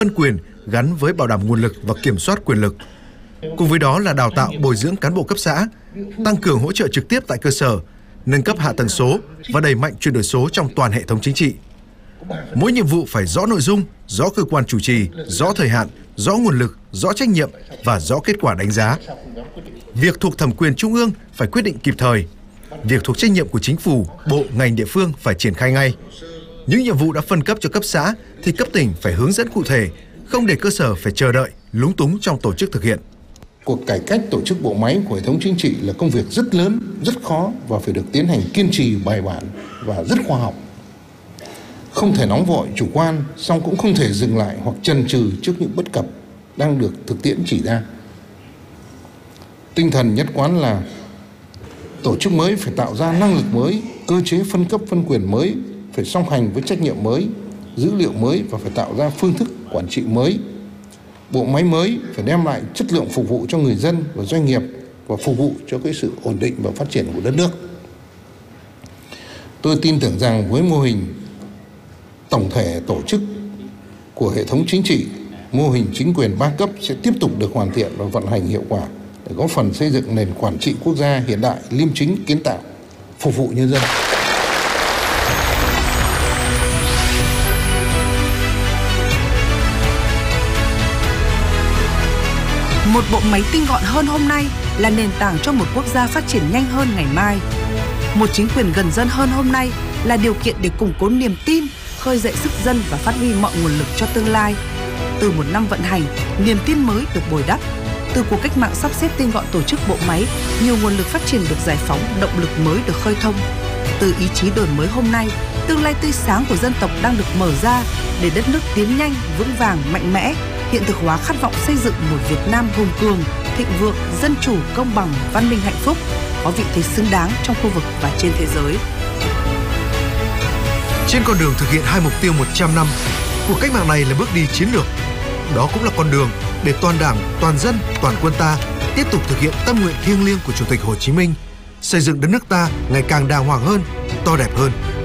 phân quyền gắn với bảo đảm nguồn lực và kiểm soát quyền lực. Cùng với đó là đào tạo bồi dưỡng cán bộ cấp xã, tăng cường hỗ trợ trực tiếp tại cơ sở, nâng cấp hạ tầng số và đẩy mạnh chuyển đổi số trong toàn hệ thống chính trị. Mỗi nhiệm vụ phải rõ nội dung, rõ cơ quan chủ trì, rõ thời hạn, rõ nguồn lực, rõ trách nhiệm và rõ kết quả đánh giá. Việc thuộc thẩm quyền trung ương phải quyết định kịp thời. Việc thuộc trách nhiệm của chính phủ, bộ, ngành địa phương phải triển khai ngay. Những nhiệm vụ đã phân cấp cho cấp xã thì cấp tỉnh phải hướng dẫn cụ thể, không để cơ sở phải chờ đợi, lúng túng trong tổ chức thực hiện. Cuộc cải cách tổ chức bộ máy của hệ thống chính trị là công việc rất lớn, rất khó và phải được tiến hành kiên trì, bài bản và rất khoa học. Không thể nóng vội, chủ quan, song cũng không thể dừng lại hoặc chần chừ trước những bất cập đang được thực tiễn chỉ ra. Tinh thần nhất quán là tổ chức mới phải tạo ra năng lực mới, cơ chế phân cấp phân quyền mới, phải song hành với trách nhiệm mới, dữ liệu mới và phải tạo ra phương thức quản trị mới. Bộ máy mới phải đem lại chất lượng phục vụ cho người dân và doanh nghiệp và phục vụ cho cái sự ổn định và phát triển của đất nước. Tôi tin tưởng rằng với mô hình tổng thể tổ chức của hệ thống chính trị, mô hình chính quyền ba cấp sẽ tiếp tục được hoàn thiện và vận hành hiệu quả để góp phần xây dựng nền quản trị quốc gia hiện đại, liêm chính, kiến tạo, phục vụ nhân dân. Một bộ máy tinh gọn hơn hôm nay là nền tảng cho một quốc gia phát triển nhanh hơn ngày mai. Một chính quyền gần dân hơn hôm nay là điều kiện để củng cố niềm tin, khơi dậy sức dân và phát huy mọi nguồn lực cho tương lai. Từ một năm vận hành, niềm tin mới được bồi đắp. Từ cuộc cách mạng sắp xếp tinh gọn tổ chức bộ máy, nhiều nguồn lực phát triển được giải phóng, động lực mới được khơi thông. Từ ý chí đổi mới hôm nay, tương lai tươi sáng của dân tộc đang được mở ra để đất nước tiến nhanh, vững vàng, mạnh mẽ, hiện thực hóa khát vọng xây dựng một Việt Nam hùng cường, thịnh vượng, dân chủ, công bằng, văn minh, hạnh phúc, có vị thế xứng đáng trong khu vực và trên thế giới. Trên con đường thực hiện hai mục tiêu 100 năm, cuộc cách mạng này là bước đi chiến lược. Đó cũng là con đường để toàn Đảng, toàn dân, toàn quân ta tiếp tục thực hiện tâm nguyện thiêng liêng của Chủ tịch Hồ Chí Minh, xây dựng đất nước ta ngày càng đàng hoàng hơn, to đẹp hơn.